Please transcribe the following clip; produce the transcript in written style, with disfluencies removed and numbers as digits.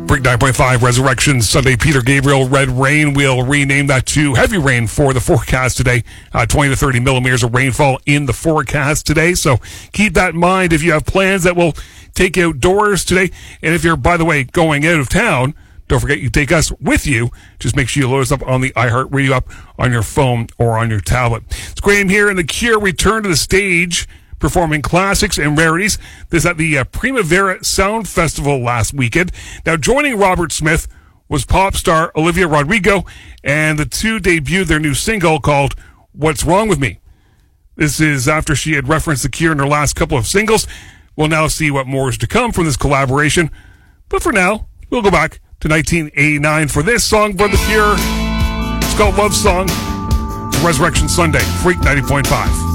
Freak 9.5 Resurrection Sunday. Peter Gabriel, Red Rain. We'll rename that to Heavy Rain for the forecast today. 20 to 30 millimeters of rainfall in the forecast today. So keep that in mind if you have plans that will take you outdoors today. And if you're, by the way, going out of town, don't forget you take us with you. Just make sure you load us up on the iHeartRadio app on your phone or on your tablet. It's Graham here, and The Cure return to the stage, performing classics and rarities. This at the Primavera Sound Festival last weekend. Now, joining Robert Smith was pop star Olivia Rodrigo, and the two debuted their new single called What's Wrong With Me. This is after she had referenced The Cure in her last couple of singles. We'll now see what more is to come from this collaboration. But for now, we'll go back to 1989 for this song by The Cure. It's called Love Song. It's Resurrection Sunday, Freak 90.5.